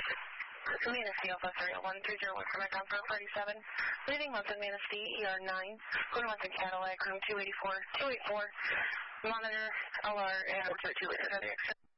Manistee Alpha 301-301 for Mecon 447. Leaving Munson Manistee, ER 9. Going Munson Cadillac, room 284. Monitor LR and 42 later.